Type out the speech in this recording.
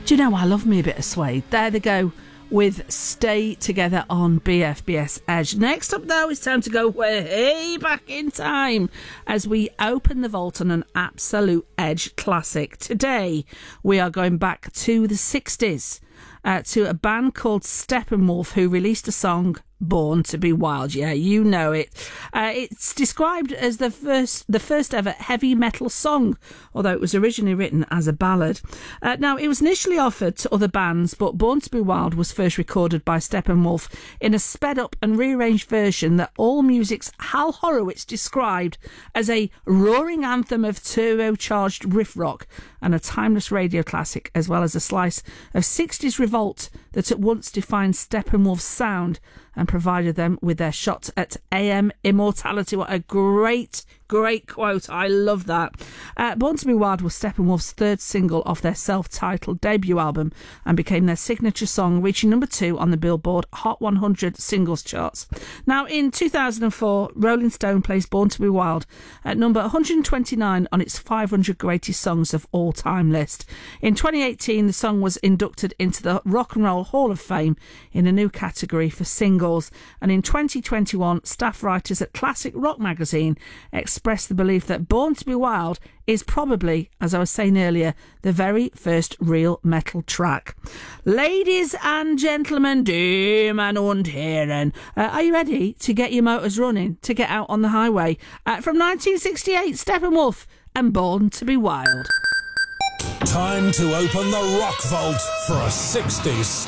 Do you know, I love me a bit of Suede. There they go with Stay Together on BFBS Edge. Next up, though, it's time to go way back in time as we open the vault on an absolute Edge classic. Today, we are going back to the 60s, to a band called Steppenwolf, who released a song, Born to Be Wild. Yeah, you know it. It's described as the first ever heavy metal song, although it was originally written as a ballad. Now, it was initially offered to other bands, but Born to Be Wild was first recorded by Steppenwolf in a sped up and rearranged version that AllMusic's Hal Horowitz described as a roaring anthem of turbocharged riff rock and a timeless radio classic, as well as a slice of 60s revolt that at once defined Steppenwolf's sound and provided them with their shot at AM immortality. What a great quote. I love that. Born to Be Wild was Steppenwolf's third single off their self-titled debut album and became their signature song, reaching number 2 on the Billboard Hot 100 singles charts. Now, in 2004, Rolling Stone placed Born to Be Wild at number 129 on its 500 greatest songs of all time list. In 2018, the song was inducted into the Rock and Roll Hall of Fame in a new category for singles, and in 2021, staff writers at Classic Rock magazine expressed the belief that Born to Be Wild is probably, as I was saying earlier, the very first real metal track. Ladies and gentlemen, Damen und Herren, are you ready to get your motors running, to get out on the highway? From 1968, Steppenwolf and Born to Be Wild. Time to open the rock vault for a 60s